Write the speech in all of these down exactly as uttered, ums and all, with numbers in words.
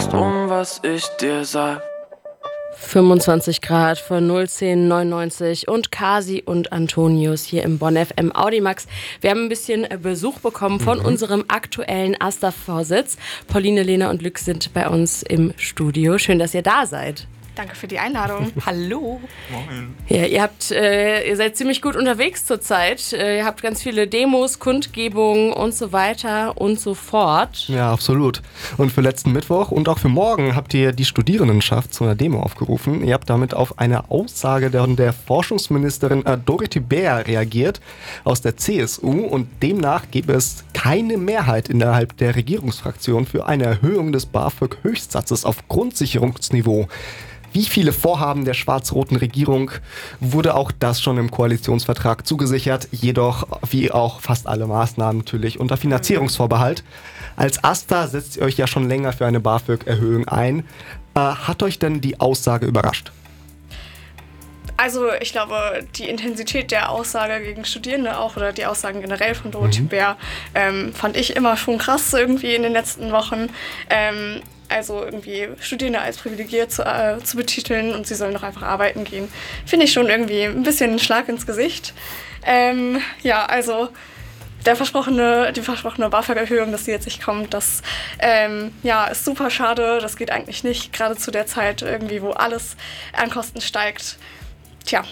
setzt um, was ich dir sag. fünfundzwanzig Grad von null zehn neunundneunzig und Kasi und Antonius hier im Bonn F M Audimax. Wir haben ein bisschen Besuch bekommen von mhm. unserem aktuellen A S t'a Vorsitz. Pauline, Lena und Lück sind bei uns im Studio. Schön, dass ihr da seid. Danke für die Einladung. Hallo. Moin. Ja, ihr habt, äh, ihr seid ziemlich gut unterwegs zurzeit. Äh, ihr habt ganz viele Demos, Kundgebungen und so weiter und so fort. Ja, absolut. Und für letzten Mittwoch und auch für morgen habt ihr die Studierendenschaft zu einer Demo aufgerufen. Ihr habt damit auf eine Aussage der, der Forschungsministerin äh, Dorothee Bär reagiert aus der C S U. Und demnach gäbe es keine Mehrheit innerhalb der Regierungsfraktion für eine Erhöhung des BAföG-Höchstsatzes auf Grundsicherungsniveau. Wie viele Vorhaben der schwarz-roten Regierung wurde auch das schon im Koalitionsvertrag zugesichert, jedoch wie auch fast alle Maßnahmen natürlich unter Finanzierungsvorbehalt. Als A S t'a setzt ihr euch ja schon länger für eine BAföG-Erhöhung ein. Äh, hat euch denn die Aussage überrascht? Also ich glaube, die Intensität der Aussage gegen Studierende auch oder die Aussagen generell von Dorothee mhm. Bär ähm, fand ich immer schon krass irgendwie in den letzten Wochen. Ähm, Also irgendwie Studierende als privilegiert zu, äh, zu betiteln und sie sollen doch einfach arbeiten gehen, finde ich schon irgendwie ein bisschen ein Schlag ins Gesicht. Ähm, ja, also der versprochene, die versprochene BAföG-Erhöhung, dass die jetzt nicht kommt, das ähm, ja, ist super schade. Das geht eigentlich nicht, gerade zu der Zeit irgendwie, wo alles an Kosten steigt. Tja.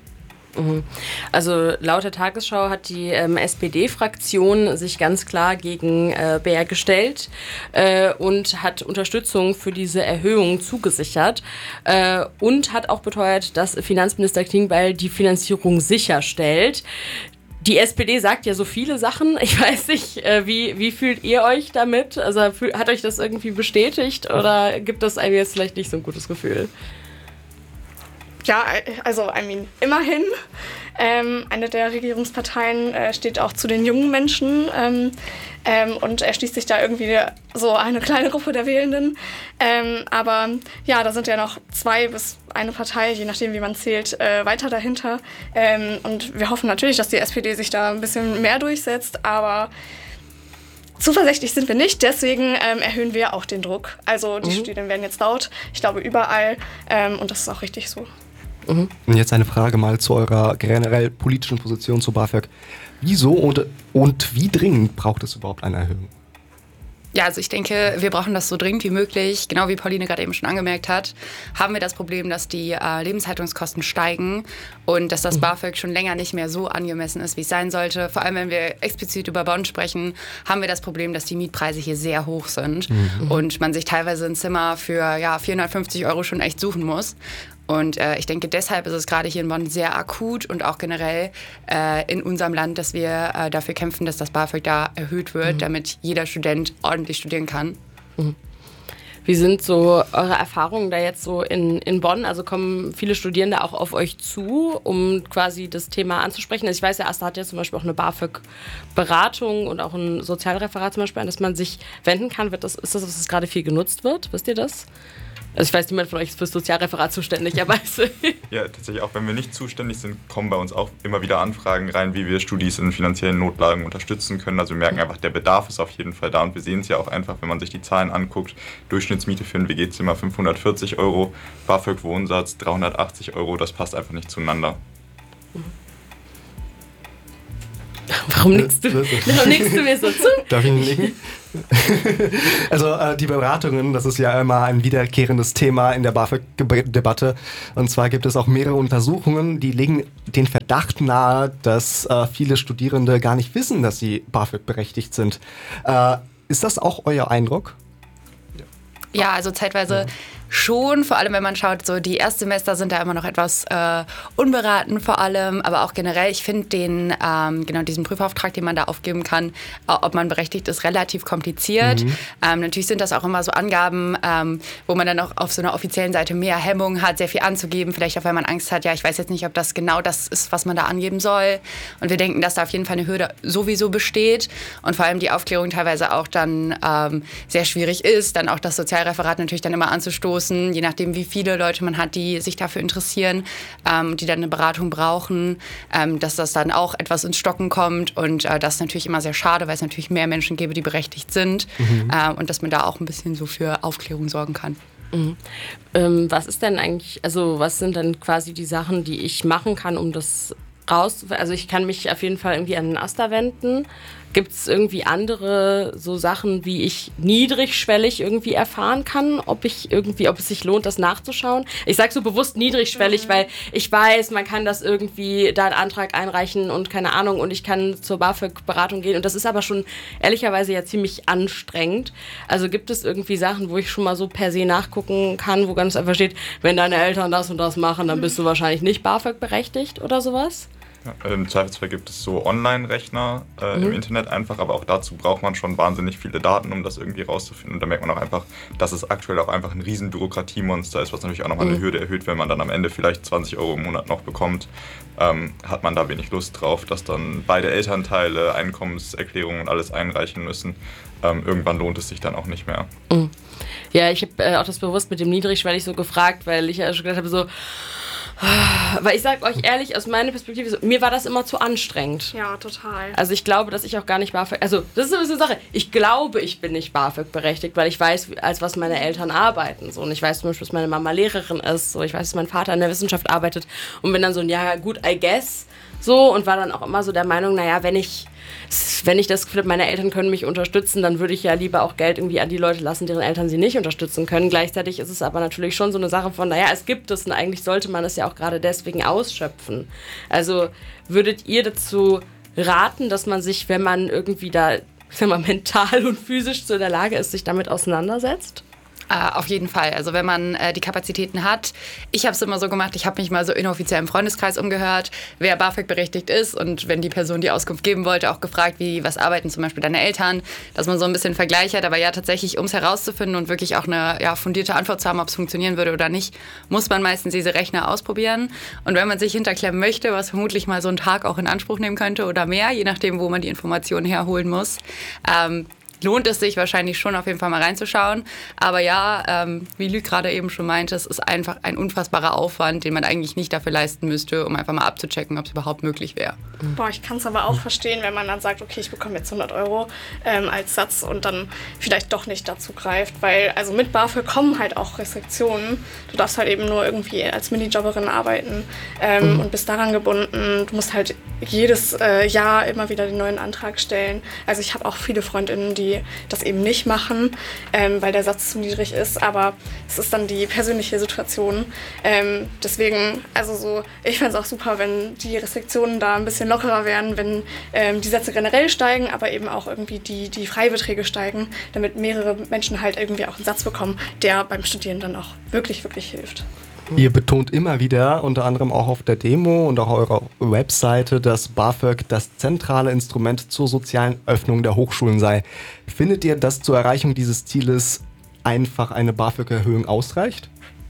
Also laut der Tagesschau hat die ähm, S P D-Fraktion sich ganz klar gegen äh, Bär gestellt äh, und hat Unterstützung für diese Erhöhung zugesichert äh, und hat auch beteuert, dass Finanzminister Klingbeil die Finanzierung sicherstellt. Die S P D sagt ja so viele Sachen. Ich weiß nicht, äh, wie, wie fühlt ihr euch damit? Also fühl, hat euch das irgendwie bestätigt oder gibt das einem jetzt vielleicht nicht so ein gutes Gefühl? Ja, also, I mean, immerhin. Ähm, eine der Regierungsparteien äh, steht auch zu den jungen Menschen ähm, ähm, und erschließt sich da irgendwie so eine kleine Gruppe der Wählenden. Ähm, aber ja, da sind ja noch zwei bis eine Partei, je nachdem wie man zählt, äh, weiter dahinter. Ähm, und wir hoffen natürlich, dass die S P D sich da ein bisschen mehr durchsetzt, aber zuversichtlich sind wir nicht, deswegen ähm, erhöhen wir auch den Druck. Also die mhm. Studierenden werden jetzt laut, ich glaube überall ähm, und das ist auch richtig so. Mhm. Und jetzt eine Frage mal zu eurer generell politischen Position zu BAföG. Wieso und, und wie dringend braucht es überhaupt eine Erhöhung? Ja, also ich denke, wir brauchen das so dringend wie möglich. Genau wie Pauline gerade eben schon angemerkt hat, haben wir das Problem, dass die äh, Lebenshaltungskosten steigen und dass das mhm. BAföG schon länger nicht mehr so angemessen ist, wie es sein sollte. Vor allem, wenn wir explizit über Bonn sprechen, haben wir das Problem, dass die Mietpreise hier sehr hoch sind mhm. und man sich teilweise ein Zimmer für ja, vierhundertfünfzig Euro schon echt suchen muss. Und äh, ich denke, deshalb ist es gerade hier in Bonn sehr akut und auch generell äh, in unserem Land, dass wir äh, dafür kämpfen, dass das BAföG da erhöht wird, mhm. damit jeder Student ordentlich studieren kann. Mhm. Wie sind so eure Erfahrungen da jetzt so in, in Bonn? Also kommen viele Studierende auch auf euch zu, um quasi das Thema anzusprechen? Also ich weiß, der A S t'a hat ja zum Beispiel auch eine BAföG-Beratung und auch ein Sozialreferat zum Beispiel, an das man sich wenden kann. Wird das, ist das, was gerade viel genutzt wird? Wisst ihr das? Also ich weiß, niemand von euch ist fürs Sozialreferat zuständig, aber ja, tatsächlich, auch wenn wir nicht zuständig sind, kommen bei uns auch immer wieder Anfragen rein, wie wir Studis in finanziellen Notlagen unterstützen können. Also wir merken einfach, der Bedarf ist auf jeden Fall da und wir sehen es ja auch einfach, wenn man sich die Zahlen anguckt. Durchschnittsmiete für ein W G-Zimmer fünfhundertvierzig Euro, BAföG-Wohnsatz dreihundertachtzig Euro, das passt einfach nicht zueinander. Warum nickst du, warum nickst du mir so zu? Darf ich nicken? Also äh, die Beratungen, das ist ja immer ein wiederkehrendes Thema in der BAföG-Debatte. Und zwar gibt es auch mehrere Untersuchungen, die legen den Verdacht nahe, dass äh, viele Studierende gar nicht wissen, dass sie BAföG berechtigt sind. Äh, ist das auch euer Eindruck? Ja, also zeitweise ja. schon, vor allem wenn man schaut, so die Erstsemester sind da immer noch etwas äh, unberaten vor allem, aber auch generell, ich finde den, ähm, genau diesen Prüfauftrag, den man da aufgeben kann, ob man berechtigt ist, relativ kompliziert. Mhm. Ähm, natürlich sind das auch immer so Angaben, ähm, wo man dann auch auf so einer offiziellen Seite mehr Hemmung hat, sehr viel anzugeben, vielleicht auch, weil man Angst hat, ja, ich weiß jetzt nicht, ob das genau das ist, was man da angeben soll. Und wir denken, dass da auf jeden Fall eine Hürde sowieso besteht und vor allem die Aufklärung teilweise auch dann ähm, sehr schwierig ist, dann auch das Sozialreferat natürlich dann immer anzustoßen müssen, je nachdem, wie viele Leute man hat, die sich dafür interessieren, ähm, die dann eine Beratung brauchen, ähm, dass das dann auch etwas ins Stocken kommt und äh, das ist natürlich immer sehr schade, weil es natürlich mehr Menschen gäbe, die berechtigt sind mhm. äh, und dass man da auch ein bisschen so für Aufklärung sorgen kann. Mhm. Ähm, was ist denn eigentlich, also was sind denn quasi die Sachen, die ich machen kann, um das raus, also ich kann mich auf jeden Fall irgendwie an den Asta wenden. Gibt es irgendwie andere so Sachen, wie ich niedrigschwellig irgendwie erfahren kann, ob ich irgendwie, ob es sich lohnt, das nachzuschauen? Ich sage so bewusst niedrigschwellig, mhm. weil ich weiß, man kann das irgendwie, da einen Antrag einreichen und keine Ahnung und ich kann zur BAföG-Beratung gehen und das ist aber schon ehrlicherweise ja ziemlich anstrengend. Also gibt es irgendwie Sachen, wo ich schon mal so per se nachgucken kann, wo ganz einfach steht, wenn deine Eltern das und das machen, dann bist du wahrscheinlich nicht BAföG berechtigt oder sowas? Ja, im Zweifelsfall gibt es so Online-Rechner äh, mhm. im Internet einfach, aber auch dazu braucht man schon wahnsinnig viele Daten, um das irgendwie rauszufinden. Und da merkt man auch einfach, dass es aktuell auch einfach ein riesen Bürokratiemonster ist, was natürlich auch nochmal mhm. eine Hürde erhöht, wenn man dann am Ende vielleicht zwanzig Euro im Monat noch bekommt. Ähm, hat man da wenig Lust drauf, dass dann beide Elternteile Einkommenserklärungen und alles einreichen müssen. Ähm, irgendwann lohnt es sich dann auch nicht mehr. Mhm. Ja, ich habe äh, auch das bewusst mit dem Niedrigschwellig so gefragt, weil ich ja schon gedacht habe, so weil ich sag euch ehrlich, aus meiner Perspektive, so, mir war das immer zu anstrengend. Ja, total. Also ich glaube, dass ich auch gar nicht BAföG, also das ist so eine Sache, ich glaube, ich bin nicht BAföG berechtigt, weil ich weiß, als was meine Eltern arbeiten. So. Und ich weiß zum Beispiel, dass meine Mama Lehrerin ist, so. Ich weiß, dass mein Vater in der Wissenschaft arbeitet und bin dann so, ja gut, I guess, so. Und war dann auch immer so der Meinung, naja, wenn ich wenn ich das Gefühl habe, meine Eltern können mich unterstützen, dann würde ich ja lieber auch Geld irgendwie an die Leute lassen, deren Eltern sie nicht unterstützen können. Gleichzeitig ist es aber natürlich schon so eine Sache von, naja, es gibt es und eigentlich sollte man es ja auch gerade deswegen ausschöpfen. Also würdet ihr dazu raten, dass man sich, wenn man irgendwie da, wenn man mental und physisch so in der Lage ist, sich damit auseinandersetzt? Uh, auf jeden Fall. Also wenn man äh, die Kapazitäten hat. Ich habe es immer so gemacht, ich habe mich mal so inoffiziell im Freundeskreis umgehört, wer BAföG berechtigt ist und wenn die Person die Auskunft geben wollte, auch gefragt, wie, was arbeiten zum Beispiel deine Eltern, dass man so ein bisschen Vergleich hat. Aber ja, tatsächlich, um es herauszufinden und wirklich auch eine ja, fundierte Antwort zu haben, ob es funktionieren würde oder nicht, muss man meistens diese Rechner ausprobieren. Und wenn man sich hinterklemmen möchte, was vermutlich mal so einen Tag auch in Anspruch nehmen könnte oder mehr, je nachdem, wo man die Informationen herholen muss, ähm, lohnt es sich wahrscheinlich schon auf jeden Fall mal reinzuschauen. Aber ja, ähm, wie Lü gerade eben schon meinte, es ist einfach ein unfassbarer Aufwand, den man eigentlich nicht dafür leisten müsste, um einfach mal abzuchecken, ob es überhaupt möglich wäre. Boah, ich kann es aber auch verstehen, wenn man dann sagt, okay, ich bekomme jetzt hundert Euro ähm, als Satz und dann vielleicht doch nicht dazu greift, weil also mit BAföG kommen halt auch Restriktionen. Du darfst halt eben nur irgendwie als Minijobberin arbeiten ähm, mhm. und bist daran gebunden. Du musst halt jedes äh, Jahr immer wieder den neuen Antrag stellen. Also ich habe auch viele Freundinnen, die das eben nicht machen, ähm, weil der Satz zu niedrig ist, aber es ist dann die persönliche Situation. Ähm, deswegen, also so, ich fände es auch super, wenn die Restriktionen da ein bisschen lockerer wären, wenn ähm, die Sätze generell steigen, aber eben auch irgendwie die, die Freibeträge steigen, damit mehrere Menschen halt irgendwie auch einen Satz bekommen, der beim Studieren dann auch wirklich, wirklich hilft. Ihr betont immer wieder, unter anderem auch auf der Demo und auch eurer Webseite, dass BAföG das zentrale Instrument zur sozialen Öffnung der Hochschulen sei. Findet ihr, dass zur Erreichung dieses Zieles einfach eine BAföG-Erhöhung ausreicht?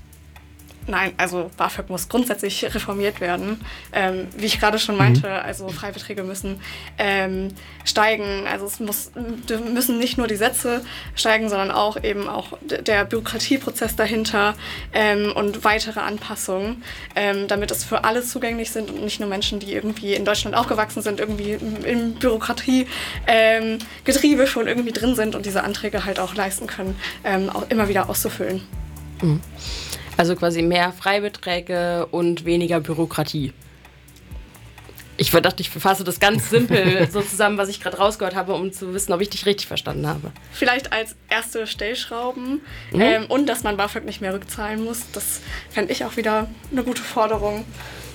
Nein, also BAföG muss grundsätzlich reformiert werden. Ähm, wie ich gerade schon meinte, mhm. also Freibeträge müssen ähm, steigen. Also es muss, müssen nicht nur die Sätze steigen, sondern auch eben auch der Bürokratieprozess dahinter ähm, und weitere Anpassungen, ähm, damit es für alle zugänglich sind und nicht nur Menschen, die irgendwie in Deutschland aufgewachsen sind, irgendwie im Bürokratiegetriebe ähm, schon irgendwie drin sind und diese Anträge halt auch leisten können, ähm, auch immer wieder auszufüllen. Mhm. Also quasi mehr Freibeträge und weniger Bürokratie. Ich dachte, ich fasse das ganz simpel so zusammen, was ich gerade rausgehört habe, um zu wissen, ob ich dich richtig verstanden habe. Vielleicht als erste Stellschrauben mhm. ähm, und dass man BAföG nicht mehr rückzahlen muss. Das fände ich auch wieder eine gute Forderung.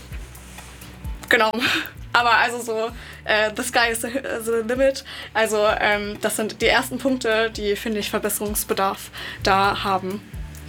Genau. Aber also so, äh, the sky is the, the limit. Also ähm, das sind die ersten Punkte, die, finde ich, Verbesserungsbedarf da haben.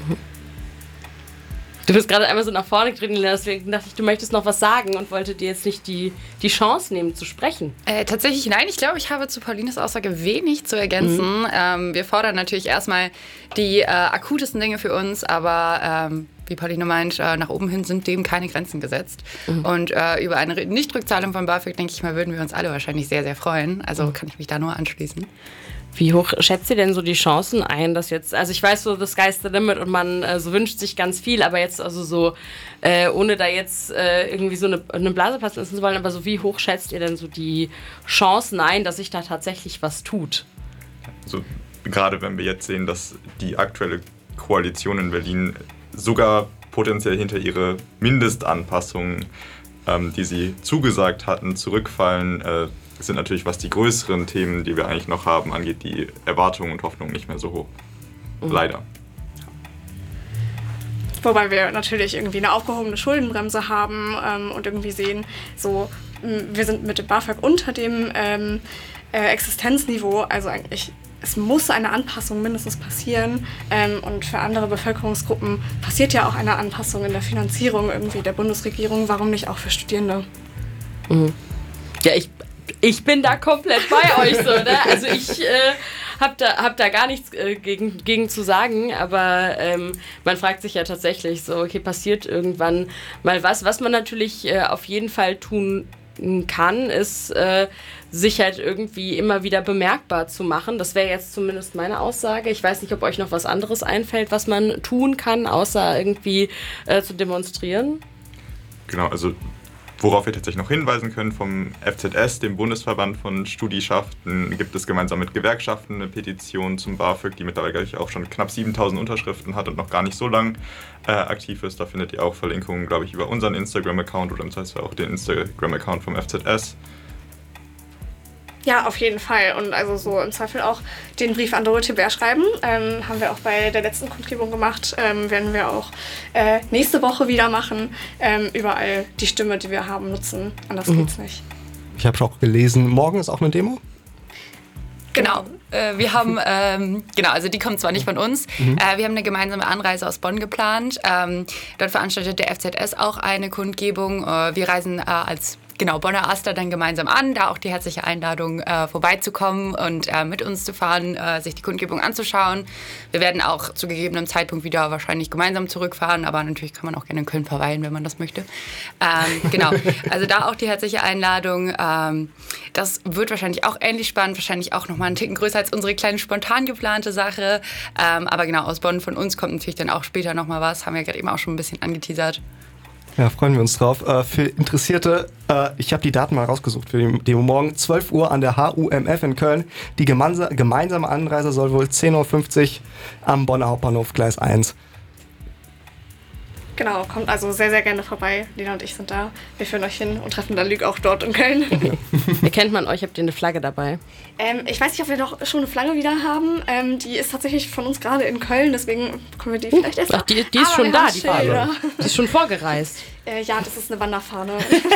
Du bist gerade einmal so nach vorne getreten, deswegen dachte ich, du möchtest noch was sagen und wollte dir jetzt nicht die, die Chance nehmen, zu sprechen. Äh, tatsächlich nein, ich glaube, ich habe zu Paulines Aussage wenig zu ergänzen. Mhm. Ähm, wir fordern natürlich erstmal die äh, akutesten Dinge für uns, aber ähm, wie Pauline meint, äh, nach oben hin sind dem keine Grenzen gesetzt. Mhm. Und äh, über eine Nichtrückzahlung von BAföG, denke ich mal, würden wir uns alle wahrscheinlich sehr, sehr freuen. Also mhm. kann ich mich da nur anschließen. Wie hoch schätzt ihr denn so die Chancen ein, dass jetzt, also ich weiß so, the sky's the limit und man äh, so wünscht sich ganz viel, aber jetzt also so, äh, ohne da jetzt äh, irgendwie so eine, eine Blase platzen zu wollen, aber so wie hoch schätzt ihr denn so die Chancen ein, dass sich da tatsächlich was tut? Also, gerade wenn wir jetzt sehen, dass die aktuelle Koalition in Berlin sogar potenziell hinter ihre Mindestanpassungen, ähm, die sie zugesagt hatten, zurückfallen, äh, sind natürlich, was die größeren Themen, die wir eigentlich noch haben, angeht, die Erwartungen und Hoffnungen nicht mehr so hoch. Mhm. Leider. Wobei wir natürlich irgendwie eine aufgehobene Schuldenbremse haben ähm, und irgendwie sehen, so, mh, wir sind mit dem BAföG unter dem ähm, äh, Existenzniveau, also eigentlich, es muss eine Anpassung mindestens passieren ähm, und für andere Bevölkerungsgruppen passiert ja auch eine Anpassung in der Finanzierung irgendwie der Bundesregierung, warum nicht auch für Studierende? Mhm. Ja, ich Ich bin da komplett bei euch so, ne? Also ich äh, habe da, hab da gar nichts äh, gegen, gegen zu sagen, aber ähm, man fragt sich ja tatsächlich so, okay, passiert irgendwann mal was. Was man natürlich äh, auf jeden Fall tun kann, ist äh, sich halt irgendwie immer wieder bemerkbar zu machen. Das wäre jetzt zumindest meine Aussage. Ich weiß nicht, ob euch noch was anderes einfällt, was man tun kann, außer irgendwie äh, zu demonstrieren. Genau, also worauf wir tatsächlich noch hinweisen können, vom F Z S, dem Bundesverband von Studieschaften, gibt es gemeinsam mit Gewerkschaften eine Petition zum BAföG, die mittlerweile gleich auch schon knapp siebentausend Unterschriften hat und noch gar nicht so lang äh, aktiv ist. Da findet ihr auch Verlinkungen, glaube ich, über unseren Instagram-Account oder im Zweifelsfall auch den Instagram-Account vom F Z S. Ja, auf jeden Fall. Und also so im Zweifel auch den Brief an Dorothee Bär schreiben. Ähm, haben wir auch bei der letzten Kundgebung gemacht. Ähm, werden wir auch äh, nächste Woche wieder machen. Ähm, überall die Stimme, die wir haben, nutzen. Anders mhm. geht's nicht. Ich habe schon auch gelesen, morgen ist auch eine Demo? Genau. Äh, wir haben, ähm, genau, also die kommt zwar nicht von uns, mhm. äh, wir haben eine gemeinsame Anreise aus Bonn geplant. Ähm, dort veranstaltet der F Z S auch eine Kundgebung. Äh, wir reisen äh, als Genau, Bonner Asta dann gemeinsam an, da auch die herzliche Einladung, äh, vorbeizukommen und äh, mit uns zu fahren, äh, sich die Kundgebung anzuschauen. Wir werden auch zu gegebenem Zeitpunkt wieder wahrscheinlich gemeinsam zurückfahren, aber natürlich kann man auch gerne in Köln verweilen, wenn man das möchte. Ähm, genau, also da auch die herzliche Einladung. Ähm, das wird wahrscheinlich auch ähnlich spannend, wahrscheinlich auch nochmal einen Ticken größer als unsere kleine spontan geplante Sache. Ähm, aber genau, aus Bonn von uns kommt natürlich dann auch später nochmal was, haben wir gerade eben auch schon ein bisschen angeteasert. Ja, freuen wir uns drauf. Äh, für Interessierte, äh, ich habe die Daten mal rausgesucht für die Demo morgen. zwölf Uhr an der H U M F in Köln. Die gemeinsa- gemeinsame Anreise soll wohl zehn Uhr fünfzig am Bonner Hauptbahnhof Gleis eins. Genau, kommt also sehr, sehr gerne vorbei. Lena und ich sind da. Wir führen euch hin und treffen dann Lüg auch dort in Köln. Erkennt man euch? Habt ihr eine Flagge dabei? Ähm, ich weiß nicht, ob wir doch schon eine Flagge wieder haben. Ähm, die ist tatsächlich von uns gerade in Köln, deswegen bekommen wir die uh, vielleicht erst. Ach, die, die ist schon da, die Fahne. Die ist schon vorgereist. Äh, ja, das ist eine Wanderfahne.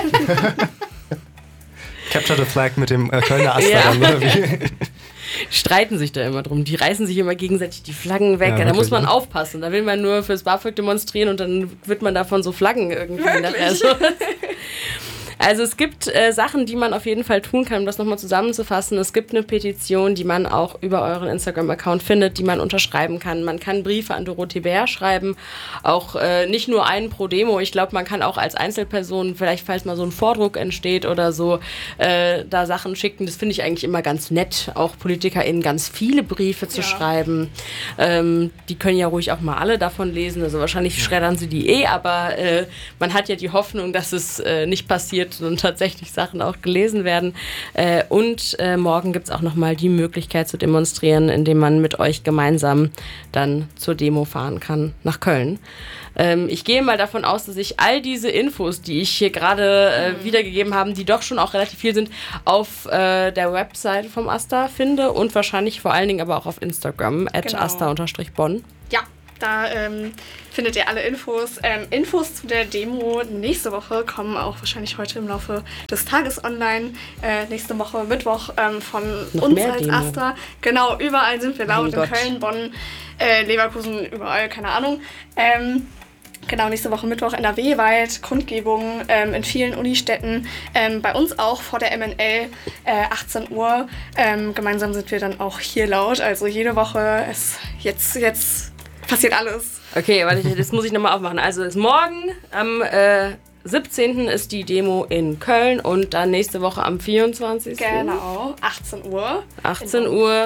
Capture the Flag mit dem äh, Kölner Asta. Ja. Oder wie? Die streiten sich da immer drum. Die reißen sich immer gegenseitig die Flaggen weg. Ja, da muss man aufpassen. Da will man nur fürs BAföG demonstrieren und dann wird man davon so Flaggen irgendwie nachher so. Also es gibt äh, Sachen, die man auf jeden Fall tun kann, um das nochmal zusammenzufassen. Es gibt eine Petition, die man auch über euren Instagram-Account findet, die man unterschreiben kann. Man kann Briefe an Dorothee Bär schreiben, auch äh, nicht nur einen pro Demo. Ich glaube, man kann auch als Einzelperson, vielleicht falls mal so ein Vordruck entsteht oder so, äh, da Sachen schicken. Das finde ich eigentlich immer ganz nett, auch PolitikerInnen ganz viele Briefe zu ja. schreiben. Ähm, die können ja ruhig auch mal alle davon lesen. Also wahrscheinlich schreddern sie die eh, aber äh, man hat ja die Hoffnung, dass es äh, nicht passiert und tatsächlich Sachen auch gelesen werden. Äh, und äh, morgen gibt es auch nochmal die Möglichkeit zu demonstrieren, indem man mit euch gemeinsam dann zur Demo fahren kann nach Köln. Ähm, ich gehe mal davon aus, dass ich all diese Infos, die ich hier gerade äh, mhm. wiedergegeben habe, die doch schon auch relativ viel sind, auf äh, der Website vom Asta finde und wahrscheinlich vor allen Dingen aber auch auf Instagram, at genau. asta-bonn. Ja, da ähm, findet ihr alle Infos. Ähm, Infos zu der Demo nächste Woche kommen auch wahrscheinlich heute im Laufe des Tages online. Äh, nächste Woche Mittwoch ähm, von Noch uns mehr als Demo. Asta. Genau, überall sind wir laut. Mein in Gott. Köln, Bonn, äh, Leverkusen, überall, keine Ahnung. Ähm, Genau, nächste Woche Mittwoch N R W-weit, Kundgebungen ähm, in vielen Unistädten. Ähm, bei uns auch vor der M N L, äh, achtzehn Uhr. Ähm, gemeinsam sind wir dann auch hier laut. Also jede Woche, ist jetzt, jetzt passiert alles. Okay, warte, das muss ich nochmal aufmachen. Also ist morgen am äh, siebzehnten ist die Demo in Köln und dann nächste Woche am vierundzwanzigsten Genau, achtzehn Uhr. achtzehn Uhr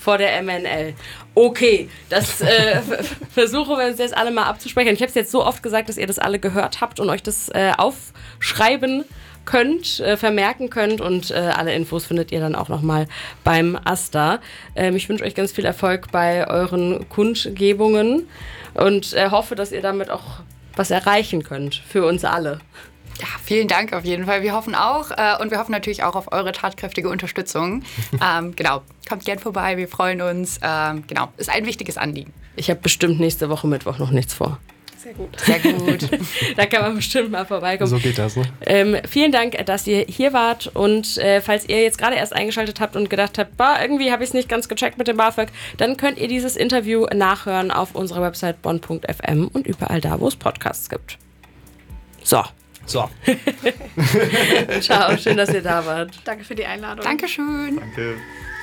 vor der M N L. Okay, das äh, versuchen wir uns jetzt alle mal abzusprechen. Ich habe es jetzt so oft gesagt, dass ihr das alle gehört habt und euch das äh, aufschreiben könnt, äh, vermerken könnt und äh, alle Infos findet ihr dann auch nochmal beim AStA. Ähm, ich wünsche euch ganz viel Erfolg bei euren Kundgebungen und äh, hoffe, dass ihr damit auch was erreichen könnt für uns alle. Ja, vielen Dank auf jeden Fall. Wir hoffen auch äh, und wir hoffen natürlich auch auf eure tatkräftige Unterstützung. ähm, genau, kommt gern vorbei, wir freuen uns. Ähm, genau, ist ein wichtiges Anliegen. Ich habe bestimmt nächste Woche Mittwoch noch nichts vor. Sehr gut. Sehr gut. Da kann man bestimmt mal vorbeikommen. So geht das, ne? Ähm, vielen Dank, dass ihr hier wart und äh, falls ihr jetzt gerade erst eingeschaltet habt und gedacht habt, bah, irgendwie habe ich es nicht ganz gecheckt mit dem BAföG, dann könnt ihr dieses Interview nachhören auf unserer Website bonn punkt f m und überall da, wo es Podcasts gibt. So. So. Ciao, schön, dass ihr da wart. Danke für die Einladung. Dankeschön. Danke.